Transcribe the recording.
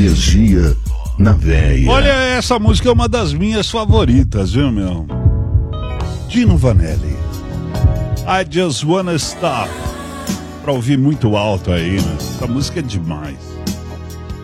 energia na veia. Olha, essa música é uma das minhas favoritas, viu, meu? Dino Vanelli. I Just Wanna Stop. Pra ouvir muito alto aí, né? Essa música é demais.